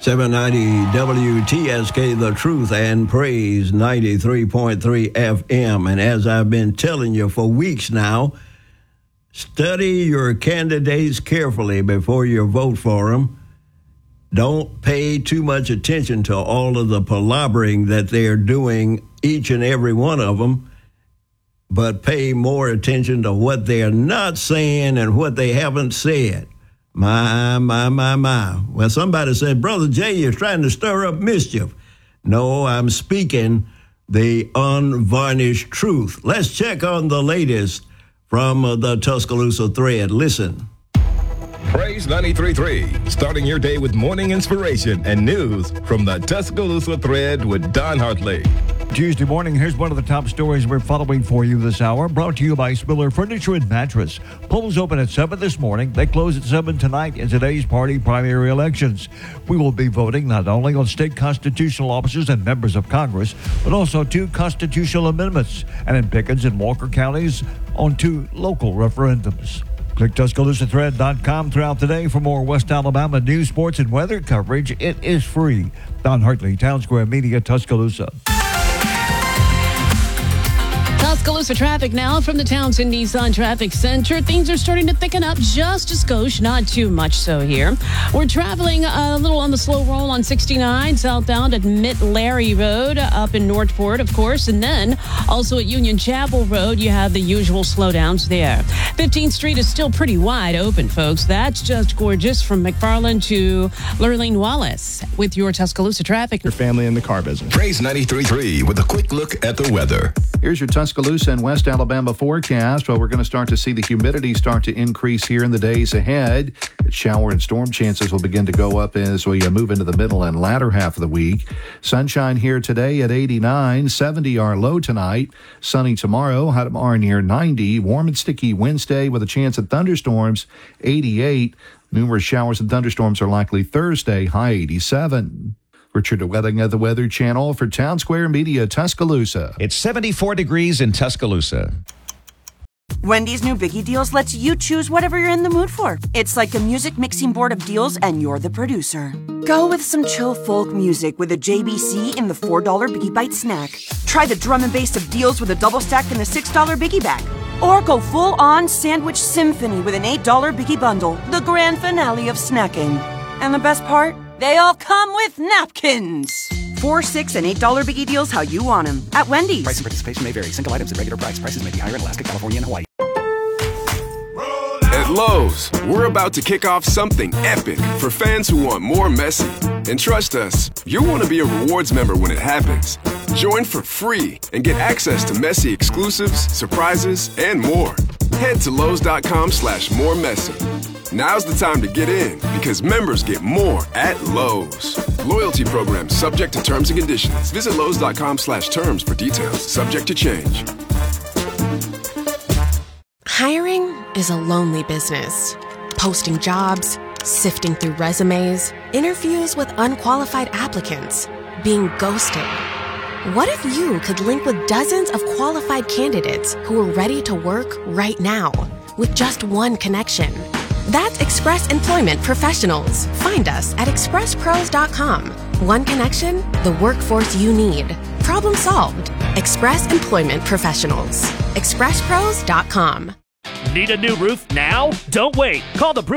790 WTSK, The Truth and Praise, 93.3 FM. And as I've been telling you for weeks now, study your candidates carefully before you vote for them. Don't pay too much attention to all of the palavering that they're doing, each and every one of them, but pay more attention to what they're not saying and what they haven't said. My. Well, somebody said, Brother Jay, you're trying to stir up mischief. No, I'm speaking the unvarnished truth. Let's check on the latest from the Tuscaloosa Thread. Listen. Praise 93.3, starting your day with morning inspiration and news from the Tuscaloosa Thread with Don Hartley. Tuesday morning, here's one of the top stories we're following for you this hour, brought to you by Spiller Furniture and Mattress. Polls open at 7 this morning. They close at 7 tonight in today's party primary elections. We will be voting not only on state constitutional officers and members of Congress, but also 2 constitutional amendments, and in Pickens and Walker counties on 2 local referendums. Click TuscaloosaThread.com throughout the day for more West Alabama news, sports, and weather coverage. It is free. Don Hartley, Town Square Media, Tuscaloosa. Tuscaloosa traffic now from the Townsend Nissan Traffic Center. Things are starting to thicken up just a skosh, not too much so here. We're traveling a little on the slow roll on 69 southbound at Mitt-Larry Road up in Northport, of course. And then also at Union Chapel Road, you have the usual slowdowns there. 15th Street is still pretty wide open, folks. That's just gorgeous from McFarland to Lurleen Wallace with your Tuscaloosa traffic. Your family in the car business. Praise 93.3 with a quick look at the weather. Here's your Tuscaloosa and West Alabama forecast. Well, we're going to start to see the humidity start to increase here in the days ahead. Shower and storm chances will begin to go up as we move into the middle and latter half of the week. Sunshine here today at 89, 70 our low tonight. Sunny tomorrow, high tomorrow near 90. Warm and sticky Wednesday with a chance of thunderstorms, 88. Numerous showers and thunderstorms are likely Thursday, high 87. Richard DeWetting of the Weather Channel for Town Square Media, Tuscaloosa. It's 74 degrees in Tuscaloosa. Wendy's new Biggie Deals lets you choose whatever you're in the mood for. It's like a music mixing board of deals, and you're the producer. Go with some chill folk music with a JBC in the $4 Biggie Bite snack. Try the drum and bass of deals with a double stack in the $6 Biggie Bag. Or go full-on sandwich symphony with an $8 Biggie Bundle, the grand finale of snacking. And the best part? They all come with napkins. $4, $6, and $8 Biggie Deals how you want them. At Wendy's. Price and participation may vary. Single items at regular price. Prices may be higher in Alaska, California, and Hawaii. At Lowe's, we're about to kick off something epic for fans who want more Messi. And trust us, you'll want to be a rewards member when it happens. Join for free and get access to Messi exclusives, surprises, and more. Head to Lowe's.com/moremessy. Now's the time to get in because members get more at Lowe's. Loyalty program subject to terms and conditions. Visit Lowe's.com/terms for details. Subject to change. Hiring is a lonely business. Posting jobs, sifting through resumes, interviews with unqualified applicants, being ghosted. What if you could link with dozens of qualified candidates who are ready to work right now with just one connection? That's Express Employment Professionals. Find us at expresspros.com. One connection, the workforce you need. Problem solved. Express Employment Professionals. expresspros.com. Need a new roof now? Don't wait. Call the